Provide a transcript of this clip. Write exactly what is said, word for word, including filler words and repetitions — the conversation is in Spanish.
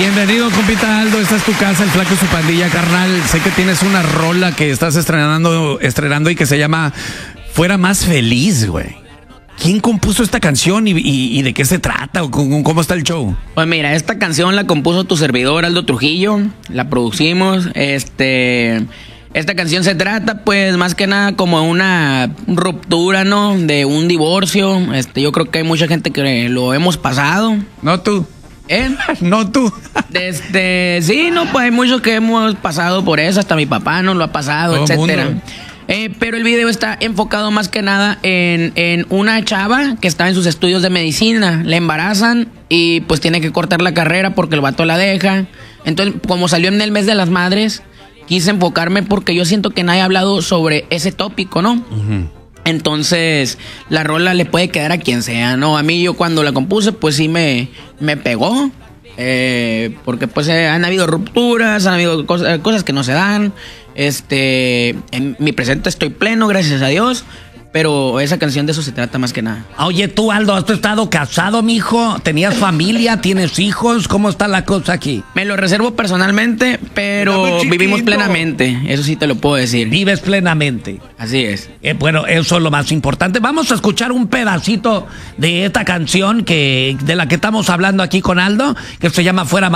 Bienvenido, compita Aldo. Esta es tu casa, el Flaco y su pandilla, carnal. Sé que tienes una rola que estás estrenando, estrenando y que se llama Fuera Más Feliz, güey. ¿Quién compuso esta canción y, y, y de qué se trata o cómo, cómo está el show? Pues mira, esta canción la compuso tu servidor Aldo Trujillo, la producimos. Este, esta canción se trata, pues, más que nada como una ruptura, ¿no? De un divorcio. Este, yo creo que hay mucha gente que lo hemos pasado. No tú. ¿Eh? No tú. Este, sí, no, pues hay muchos que hemos pasado por eso, hasta mi papá no lo ha pasado, Todo etcétera. mundo. Eh, pero el video está enfocado más que nada en, en una chava que está en sus estudios de medicina. Le embarazan y pues tiene que cortar la carrera porque el vato la deja. Entonces, como salió en el mes de las madres, quise enfocarme porque yo siento que nadie ha hablado sobre ese tópico, ¿no? Uh-huh. Entonces, la rola le puede quedar a quien sea, ¿no? A mí, yo cuando la compuse, pues sí me, me pegó. Eh, porque pues eh, han habido rupturas, han habido cosas, cosas que no se dan. Este, en mi presente estoy pleno, gracias a Dios. Pero esa canción de eso se trata más que nada. Oye, tú, Aldo, ¿has estado casado, mijo? ¿Tenías familia? ¿Tienes hijos? ¿Cómo está la cosa aquí? Me lo reservo personalmente, pero vivimos plenamente. Eso sí te lo puedo decir. Vives plenamente. Así es. Eh, bueno, eso es lo más importante. Vamos a escuchar un pedacito de esta canción que de la que estamos hablando aquí con Aldo, que se llama Fuera Más